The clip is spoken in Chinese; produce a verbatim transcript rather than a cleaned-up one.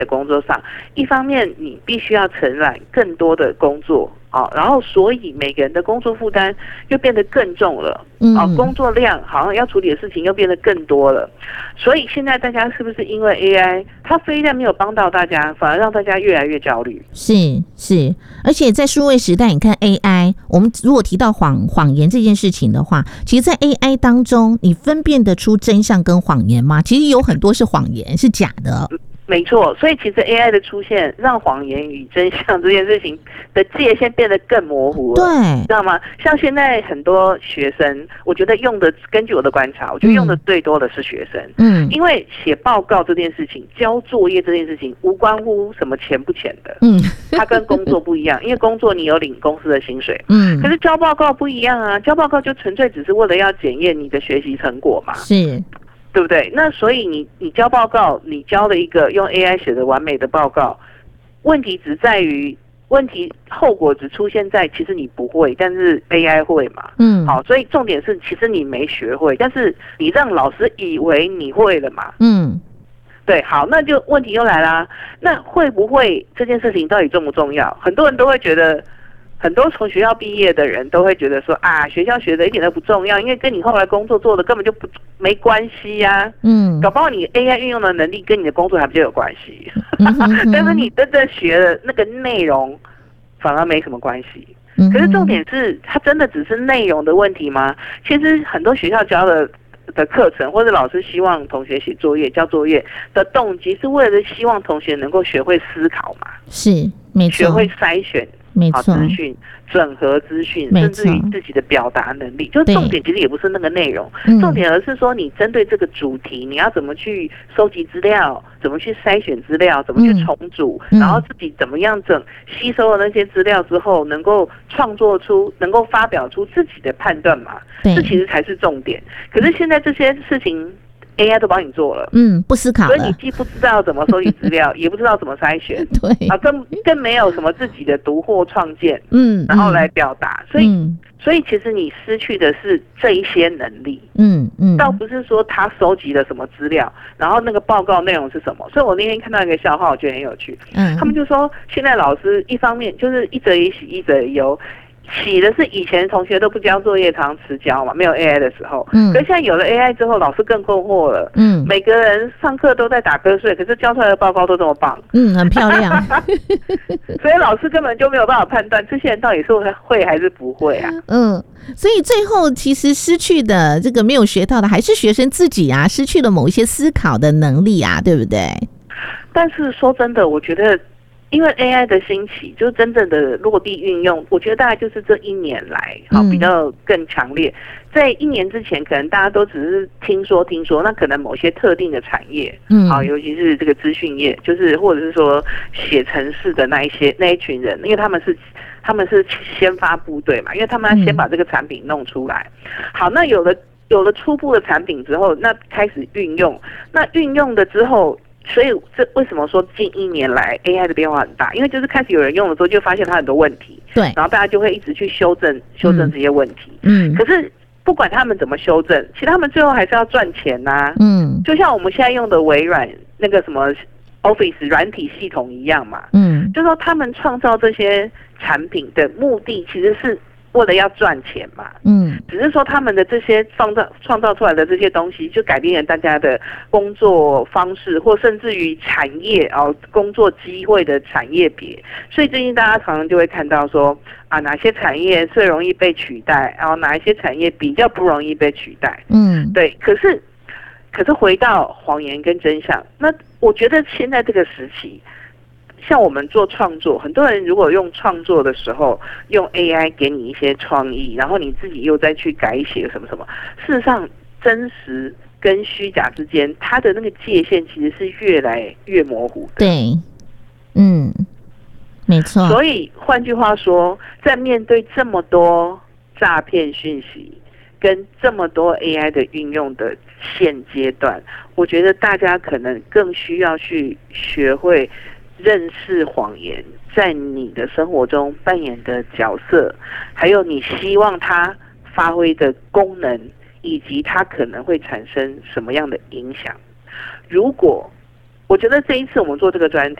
的工作上，一方面你必须要承揽更多的工作啊，然后所以每个人的工作负担又变得更重了，啊，工作量好像要处理的事情又变得更多了，所以现在大家是不是因为 A I 它非但没有帮到大家，反而让大家越来越焦虑？ 是是，而且在数位时代，你看 A I， 我们如果提到谎谎言这件事情的话，其实在 A I 当中，你分辨得出真相跟谎言吗？其实有很多是谎言，是假的。 没错，所以其实 A I 的出现让谎言与真相这件事情的界限变得更模糊了， 对， 知道吗？像现在很多学生，我觉得用的，根据我的观察，我觉得用的最多的是学生，嗯，因为写报告这件事情、交作业这件事情，无关乎什么钱不钱的，嗯，它跟工作不一样，因为工作你有领公司的薪水，嗯，可是交报告不一样啊，交报告就纯粹只是为了要检验你的学习成果嘛， 是。 对不对？那所以你你交报告，你交了一个用 A I 写的完美的报告，问题只在于问题后果只出现在其实你不会，但是 A I 会嘛。嗯，好，所以重点是其实你没学会，但是你让老师以为你会了嘛。嗯，对，好，那就问题又来啦。那会不会这件事情到底重不重要？很多人都会觉得。很多从学校毕业的人都会觉得说啊，学校学的一点都不重要，因为跟你后来工作做的根本就不没关系呀、啊。嗯，搞不好你 A I 运用的能力跟你的工作还比较有关系，嗯、但是你真正学的那个内容反而没什么关系。可是重点是，它真的只是内容的问题吗？其实很多学校教的的课程，或者老师希望同学写作业、交作业的动机，是为了希望同学能够学会思考嘛？ 是，没错， 学会筛选。 没错， 资讯整合资讯，甚至于自己的表达能力，就重点其实也不是那个内容，重点而是说你针对这个主题，你要怎么去收集资料，怎么去筛选资料，怎么去重组，嗯、然后自己怎么样整吸收了那些资料之后，能够创作出，能够发表出自己的判断嘛？这其实才是重点。可是现在这些事情。A I 都帮你做了， 嗯，不思考了， 所以你既不知道怎么收集资料，也不知道怎么筛选， 对啊，更更没有什么自己的独或创建，嗯，然后来表达，所以、嗯、所以其实你失去的是这一些能力，嗯嗯，倒不是说他收集了什么资料，然后那个报告内容是什么。所以我那天看到一个笑话，我觉得很有趣，嗯，他们就说现在老师一方面就是一则以喜，一则以忧。起的是以前同学都不交作业，常迟交嘛，没有 A I 的时候。嗯。可是现在有了 A I 之后，老师更困惑了。嗯。每个人上课都在打瞌睡，可是交出来的报告都这么棒。 嗯，很漂亮。 所以老师根本就没有办法判断这些人到底是会还是不会啊。 嗯。所以最后其实失去的这个没有学到的，还是学生自己啊，失去了某一些思考的能力啊，对不对？ 但是说真的，我觉得。因为 A I 的兴起，就是真正的落地运用，我觉得大概就是这一年来，好比较更强烈。在一年之前，可能大家都只是听说听说，那可能某些特定的产业，嗯，好，尤其是这个资讯业，就是或者是说写程式的那一些那一群人，因为他们是他们是先发部队嘛，因为他们要先把这个产品弄出来。好，那有了有了初步的产品之后，那开始运用，那运用了之后。所以这为什么说近一年来 A I 的变化很大？因为就是开始有人用的时候，就发现它很多问题， 对， 然后大家就会一直去修正修正这些问题。嗯，可是不管他们怎么修正，其实他们最后还是要赚钱呐、啊。嗯，就像我们现在用的微软那个什么 Office 软体系统一样嘛。嗯，就说他们创造这些产品的目的其实是。为了要赚钱嘛，嗯，只是说他们的这些创造创造出来的这些东西，就改变了大家的工作方式，或甚至于产业哦，工作机会的产业别。所以最近大家常常就会看到说啊，哪些产业最容易被取代，然后哪一些产业比较不容易被取代。嗯，对。可是，可是回到谎言跟真相，那我觉得现在这个时期。像我们做创作，很多人如果用创作的时候用 A I 给你一些创意，然后你自己又再去改写什么什么，事实上真实跟虚假之间，它的那个界限其实是越来越模糊的。 对，嗯，没错。 所以换句话说，在面对这么多诈骗讯息跟这么多 A I 的运用的现阶段，我觉得大家可能更需要去学会。认识谎言在你的生活中扮演的角色，还有你希望它发挥的功能，以及它可能会产生什么样的影响。如果我觉得这一次我们做这个专